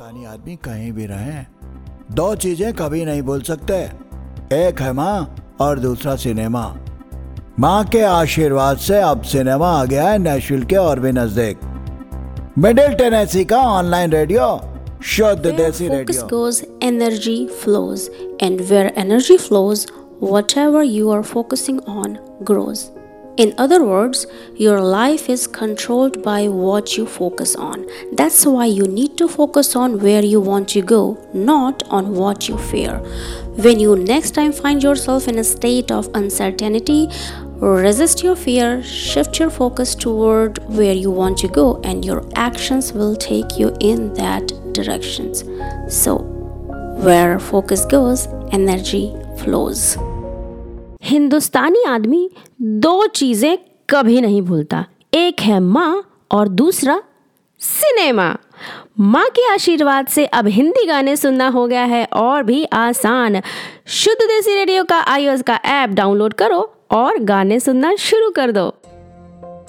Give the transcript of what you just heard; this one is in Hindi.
हिंदुस्तानी आदमी कहीं भी रहे, दो चीजें कभी नहीं भूल सकते, एक है माँ और दूसरा सिनेमा। माँ के आशीर्वाद से अब सिनेमा आ गया है नेशविल के और भी नजदीक। मिडिल टेनेसी का ऑनलाइन रेडियो, शुद्ध देसी radio. Focus goes, energy flows, and where energy flows, whatever you are focusing on grows. In other words, your life is controlled by what you focus on. That's why you need to focus on where you want to go, not on what you fear. When you next time find yourself in a state of uncertainty, resist your fear, shift your focus toward where you want to go, and your actions will take you in that direction. So, where focus goes, energy flows. हिंदुस्तानी आदमी दो चीजें कभी नहीं भूलता, एक है माँ और दूसरा सिनेमा। माँ के आशीर्वाद से अब हिंदी गाने सुनना हो गया है और भी आसान। शुद्ध देसी रेडियो का iOS का ऐप डाउनलोड करो और गाने सुनना शुरू कर दो।